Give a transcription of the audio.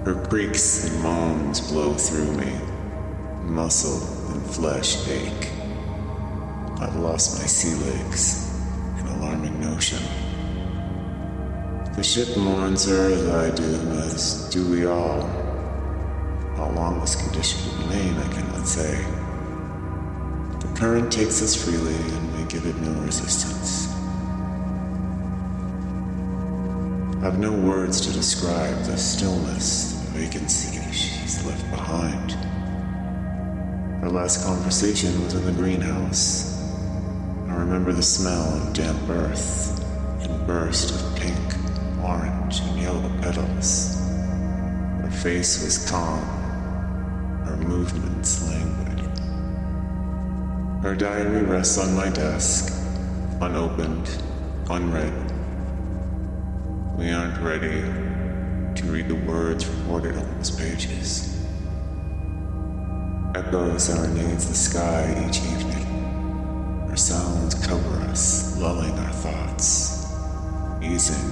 Her creaks and moans blow through me. Muscle and flesh ache. I've lost my sea legs, an alarming notion. The ship mourns her as I do, as do we all. How long this condition will remain, I cannot say. The current takes us freely, and we give it no resistance. I've no words to describe the stillness, the vacancy she's left behind. Our last conversation was in the greenhouse. I remember the smell of damp earth and burst of pink, orange, and yellow petals. Her face was calm, her movements languid. Her diary rests on my desk, unopened, unread. We aren't ready to read the words recorded on those pages. Echoes serenades the sky each evening. Her sounds cover us, lulling our thoughts, easing